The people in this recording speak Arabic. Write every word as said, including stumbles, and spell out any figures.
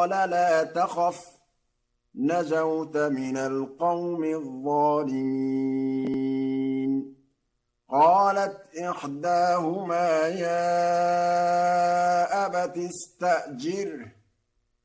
قال لا تخف نجوت من القوم الظالمين قالت إحداهما يا أبت استأجره